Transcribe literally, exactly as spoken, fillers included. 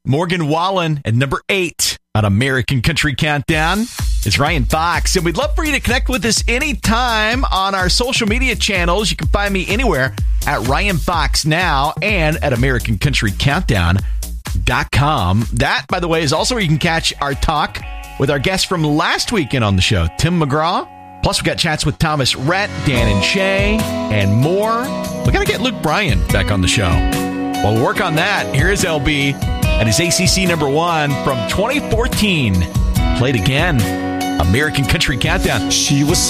Morgan Wallen at number eight on American Country Countdown. It's Ryan Fox, and we'd love for you to connect with us anytime on our social media channels. You can find me anywhere at Ryan Fox Now and at American Country Countdown dot com. That, by the way, is also where you can catch our talk with our guest from last weekend on the show, Tim McGraw. Plus, we got chats with Thomas Rhett, Dan and Shay, and more. We got to get Luke Bryan back on the show. While we work on that, here is L B and his A C C number one from twenty fourteen. Played again. American Country Countdown. She was